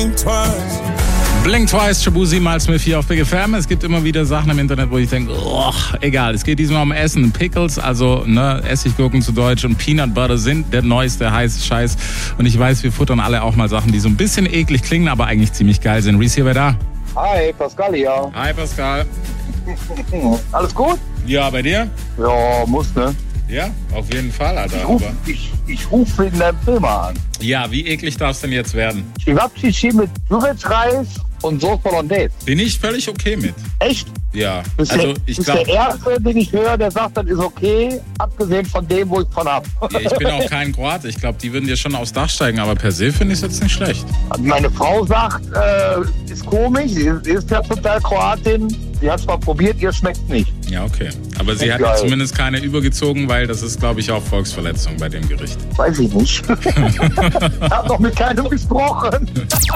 Blink Twice, Shabuzi mal Smith hier auf Big FM. Es gibt immer wieder Sachen im Internet, wo ich denke, egal. Es geht diesmal um Essen. Pickles, also Essiggurken zu Deutsch, und Peanut Butter sind der neueste heiße Scheiß. Und ich weiß, wir futtern alle auch mal Sachen, die so ein bisschen eklig klingen, aber eigentlich ziemlich geil sind. Reese hier, wer da? Hi, Pascal hier. Hi, Pascal. Alles gut? Ja, bei dir? Ja, muss, ne? Ja, auf jeden Fall, Alter. Ich ruf wegen deinem Thema an. Ja, wie eklig darf es denn jetzt werden? Chivapchichi mit Kürbisreis und Sauce Hollandaise. Bin ich völlig okay mit. Echt? Ja, Bist also ich der glaube, Erste, den ich höre, der sagt, das ist okay, abgesehen von dem, wo ich von hab. ich bin auch kein Kroate. Ich glaube, die würden dir schon aufs Dach steigen, aber per se finde ich es jetzt nicht schlecht. Meine Frau sagt, ist komisch, sie ist ja total Kroatin. Sie hat es mal probiert, ihr schmeckt nicht. Ja, okay. Aber sie hat zumindest keine übergezogen, weil das ist, glaube ich, auch Volksverletzung bei dem Gericht. Weiß ich nicht. Ich habe noch mit keinem gesprochen.